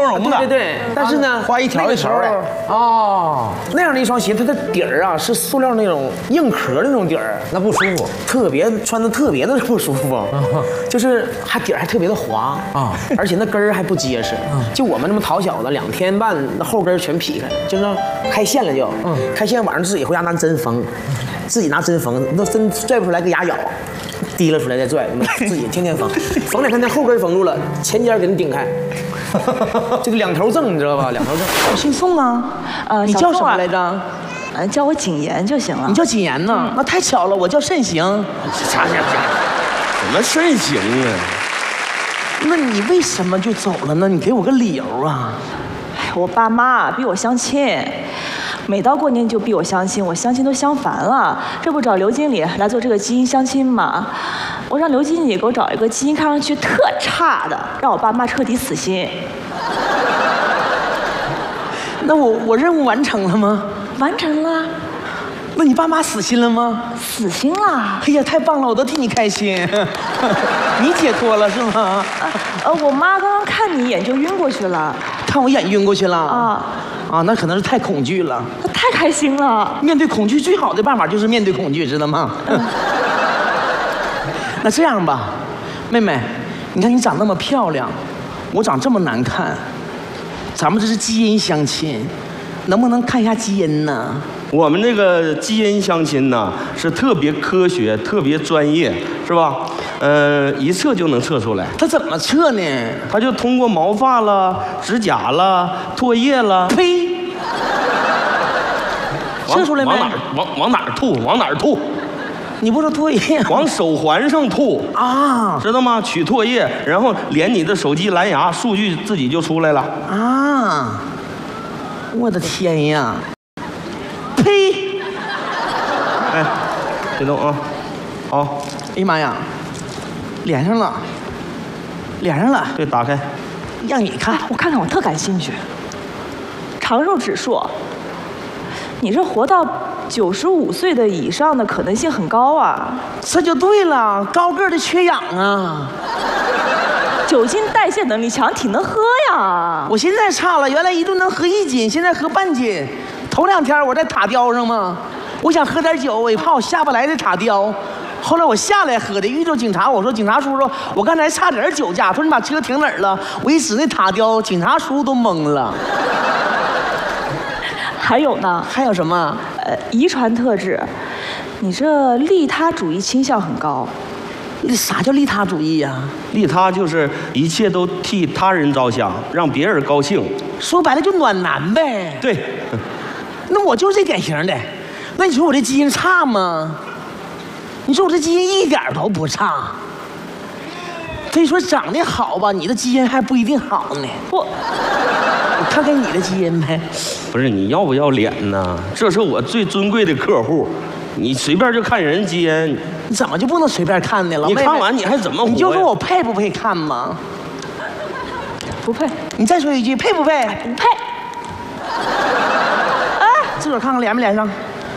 绒的。 对，但是呢， 画一条一条的。 哦，那样的一双鞋，它的底儿啊是塑料那种硬壳那种底儿， 那不舒服， 穿的特别的不舒服，就是它底儿还特别的滑啊，而且那跟儿还不结实。就我们这么淘小的，2天半那后跟全劈开，就是开线了就。开线晚上自己回家拿针缝，自己拿针缝，那针拽不出来，跟牙咬。提了出来再拽，自己天天缝，2、3天后跟缝住了，前尖给你顶开，这个2头正，你知道吧？2头正。我姓宋啊，你叫什么来着？ 叫我谨言就行了。 你叫谨言呢？那太巧了，我叫慎行。 啥？怎么慎行啊？ 那你为什么就走了呢？你给我个理由啊！ 我爸妈逼我相亲。每到过年就逼我相亲，我相亲都相烦了，这不找刘经理来做这个基因相亲吗？我让刘经理给我找一个基因看上去特差的，让我爸妈彻底死心。 那我任务完成了吗？ 完成了。 那你爸妈死心了吗？ 死心了。 哎呀，太棒了，我都替你开心。你解脱了是吗？ 我妈刚刚看你一眼就晕过去了。 看我一眼晕过去了？ 啊， 那可能是太恐惧了。 太开心了。 面对恐惧最好的办法就是面对恐惧，知道吗？那这样吧，妹妹，你看你长那么漂亮，我长这么难看，咱们这是基因相亲，能不能看一下基因呢？ 我们这个基因相亲呢是特别科学、特别专业，是吧？一测就能测出来。 他怎么测呢？ 他就通过毛发了、指甲了、唾液了。 呸！测出来没？ 往哪儿吐？往哪儿吐？ 你不说唾液？ 往手环上吐啊， 知道吗？取唾液，然后连你的手机蓝牙，数据自己就出来了。 啊！我的天呀！呸！ 哎，别动啊！好。 哎呀妈呀！连上了，连上了。 对，打开。 让你看， 我看看，我特感兴趣。长寿指数，你这活到95岁的以上的可能性很高啊。 这就对了，高个的缺氧啊。 酒精代谢能力强，挺能喝呀。 我现在差了，原来一顿能喝1斤，现在喝半斤。头2天我在塔吊上嘛，我想喝点酒，我也怕我下不来这塔吊。后来我下来喝的，遇到警察，我说警察叔叔，我刚才差点酒驾。他说你把车停哪儿了？我一指那塔吊，警察叔叔都懵了。 还有呢？ 还有什么？ 遗传特质，你这利他主义倾向很高。 啥叫利他主义呀？ 利他就是一切都替他人着想，让别人高兴。 说白了就暖男呗。 对。 那我就是这典型的。那你说我这基因差吗？你说我这基因一点都不差。所以说长得好吧，你的基因还不一定好呢。我看看你的基因呗。 不是，你要不要脸呢？这是我最尊贵的客户，你随便就看人基因， 你怎么就不能随便看呢？老妹妹， 你看完你还怎么活呀？ 你就说我配不配看吗？ 不配。 你再说一句，配不配？ 不配。 哎，自个儿看看连没连上？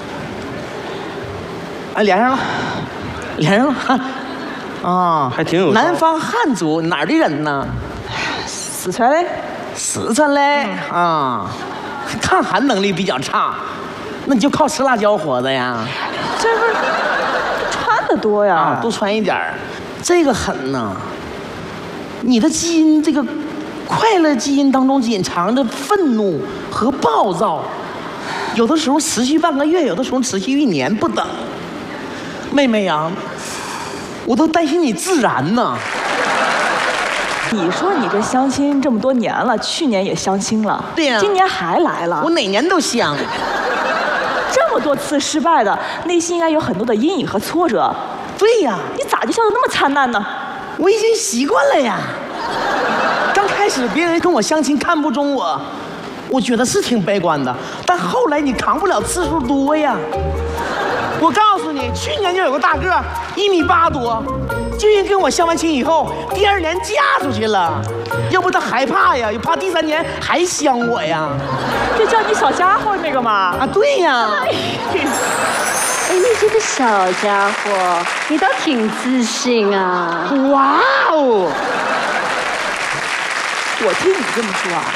哎，连上了，连上了。啊， 还挺有。 南方汉族哪儿的人呢？ 四川嘞。 四川嘞。啊，抗寒能力比较差，那你就靠吃辣椒活的呀？ 这不是穿的多呀？ 啊，多穿一点儿。这个狠呐！你的基因，这个快乐基因当中隐藏着愤怒和暴躁，有的时候持续半个月，有的时候持续1年不等。妹妹呀，我都担心你自燃呢。 你说你这相亲这么多年了，去年也相亲了， 对呀， 今年还来了。 我哪年都相。 这么多次失败的，内心应该有很多的阴影和挫折。 对呀， 你咋就笑得那么灿烂呢？ 我已经习惯了呀。刚开始别人跟我相亲看不中我，我觉得是挺悲观的，但后来你扛不了次数多呀。我告诉你，去年就有个大个1.8米多，就因跟我相完亲以后，第2年嫁出去了。要不他害怕呀，又怕第3年还相我呀。 就叫你小家伙那个嘛。 啊，对呀。 哎，你这个小家伙，你倒挺自信啊！ 哇哦！ 我听你这么说啊，